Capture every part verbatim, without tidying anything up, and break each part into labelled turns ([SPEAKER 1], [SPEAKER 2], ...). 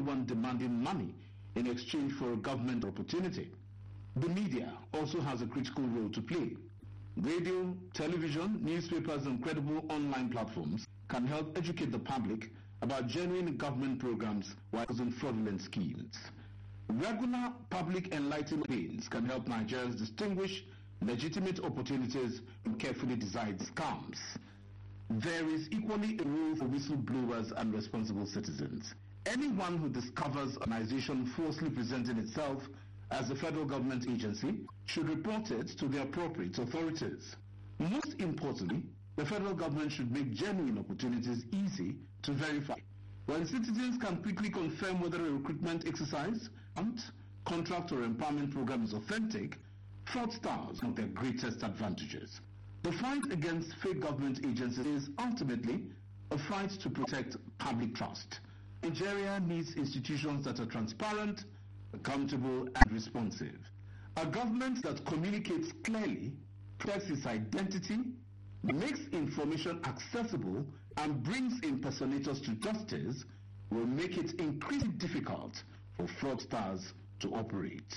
[SPEAKER 1] anyone demanding money in exchange for a government opportunity. The media also has a critical role to play. Radio, television, newspapers, and credible online platforms can help educate the public about genuine government programs while using fraudulent schemes. Regular public enlightenment campaigns can help Nigerians distinguish legitimate opportunities from carefully designed scams. There is equally a role for whistleblowers and responsible citizens. Anyone who discovers an organization falsely presenting itself as a federal government agency should report it to the appropriate authorities. Most importantly, the federal government should make genuine opportunities easy to verify. When citizens can quickly confirm whether a recruitment exercise, contract or empowerment program is authentic, fraudsters have their greatest advantages. The fight against fake government agencies is ultimately a fight to protect public trust. Nigeria needs institutions that are transparent, accountable, and responsive. A government that communicates clearly, protects its identity, makes information accessible, and brings impersonators to justice will make it increasingly difficult for fraudsters to operate.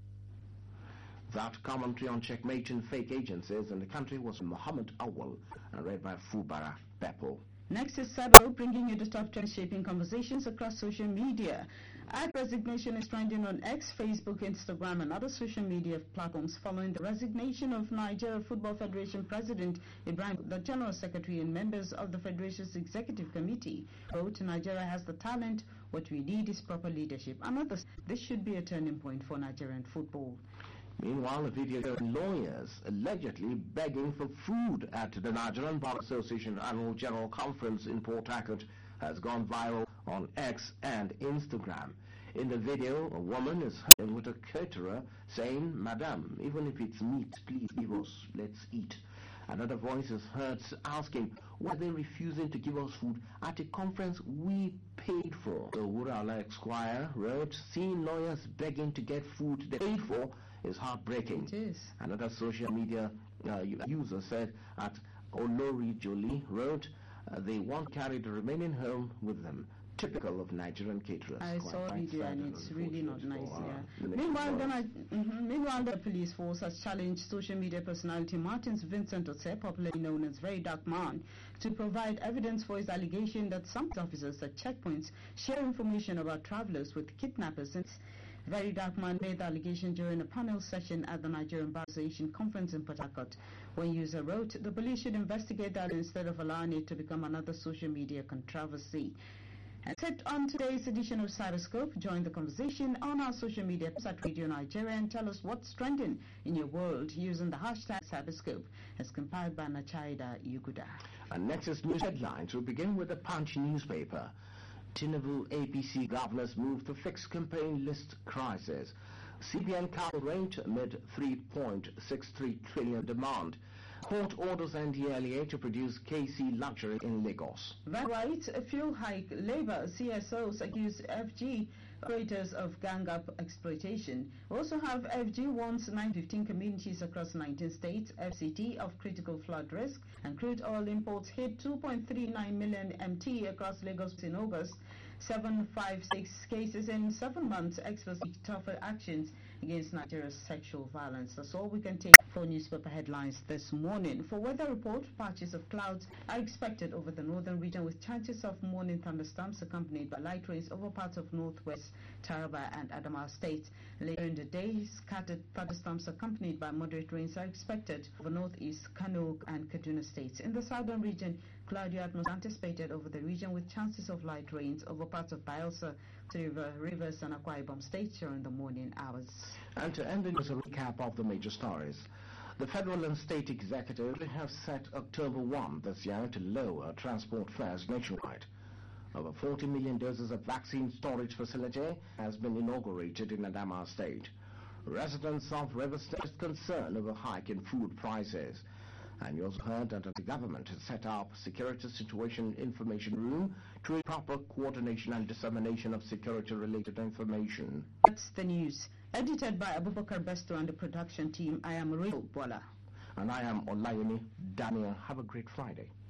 [SPEAKER 2] That commentary on checkmating fake agencies in the country was Muhammad Awal and read by Fubara Beppo.
[SPEAKER 3] Next is Cyber, bringing you the top trend shaping conversations across social media. Ad resignation is trending on X, Facebook, Instagram, and other social media platforms following the resignation of Nigeria Football Federation President Ibrahim, the General Secretary, and members of the Federation's Executive Committee. Quote, Nigeria has the talent, what we need is proper leadership. And others, this should be a turning point for Nigerian football.
[SPEAKER 2] Meanwhile, a video showing lawyers allegedly begging for food at the Nigerian Bar Association Annual General Conference in Port Harcourt has gone viral on X and Instagram. In the video, a woman is heard with a caterer saying, Madam, even if it's meat, please give us, let's eat. Another voice is heard asking, why are they refusing to give us food at a conference we paid for? The Wurala Esquire wrote, seeing lawyers begging to get food they paid for is heartbreaking.
[SPEAKER 3] It is.
[SPEAKER 2] Another social media uh, user said at Olori Jolie wrote, uh, they won't carry the remaining home with them. Typical of Nigerian caterers.
[SPEAKER 3] I
[SPEAKER 2] Quite
[SPEAKER 3] saw a video and it's really not nice,
[SPEAKER 2] for, uh,
[SPEAKER 3] yeah. Meanwhile, the, mm-hmm, meanwhile, the police force has challenged social media personality Martins Vincent Otse, popularly known as Very Dark Man, to provide evidence for his allegation that some officers at checkpoints share information about travelers with kidnappers. And Very Dark Man made the allegation during a panel session at the Nigerian Bar Association conference in Port Harcourt. One user wrote, the police should investigate that instead of allowing it to become another social media controversy. And set on today's edition of Cyberscope, join the conversation on our social media at Radio Nigeria and tell us what's trending in your world using the hashtag Cyberscope, as compiled by Nachaida Yuguda.
[SPEAKER 2] And next is news headlines. We'll begin with the Punch newspaper. Tinubu A P C governors move to fix campaign list crisis. C B N capital rate amid three point six three trillion demand. Court orders N D L E A to produce K C luxury in Lagos.
[SPEAKER 3] That right, a fuel hike. Labour C S Os accuse F G operators of gang up exploitation. We also have F G warns nine fifteen communities across nineteen states, F C T of critical flood risk, and crude oil imports hit two point three nine million M T across Lagos in August. seven five six cases in seven months. Experts seek tougher actions against Nigeria's sexual violence. That's all we can take for newspaper headlines this morning. For weather report, patches of clouds are expected over the northern region with chances of morning thunderstorms accompanied by light rains over parts of northwest Taraba and Adamawa states. Later in the day, scattered thunderstorms accompanied by moderate rains are expected over northeast Kano and Kaduna states. In the southern region, cloudy atmosphere anticipated over the region with chances of light rains over parts of Bayelsa, River, Rivers and Akwa Ibom states during the morning hours.
[SPEAKER 2] And to end with a recap of the major stories. The federal and state executive have set October first this year to lower transport fares nationwide. Over forty million doses of vaccine storage facility has been inaugurated in Adamawa State. Residents of River State are concerned over hike in food prices. And you also heard that the government has set up Security Situation Information Room to a proper coordination and dissemination of security-related information.
[SPEAKER 3] That's the news. Edited by Abubakar Besto and the production team, I am Rachel Bola.
[SPEAKER 2] And I am Olayemi Daniel. Have a great Friday.